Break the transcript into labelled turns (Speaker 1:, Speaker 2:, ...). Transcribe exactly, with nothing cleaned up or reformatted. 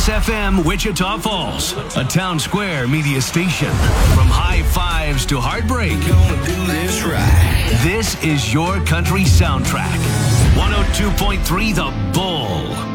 Speaker 1: S F M Wichita Falls, a Town Square media station. From high fives to heartbreak,
Speaker 2: Gonna do this right.
Speaker 1: this is your country soundtrack. one oh two point three The Bull.